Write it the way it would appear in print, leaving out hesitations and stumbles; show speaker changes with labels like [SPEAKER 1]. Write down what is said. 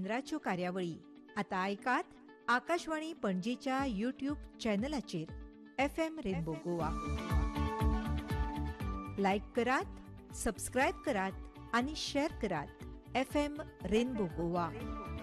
[SPEAKER 1] केंद्राच्यो कार्यावळी आता ऐकात Akashvani पणजीच्या YouTube चॅनलाचेर FM rainbow Goa. लायक करात, सबस्क्रायब करात आणि शेअर करात. FM rainbow Goa.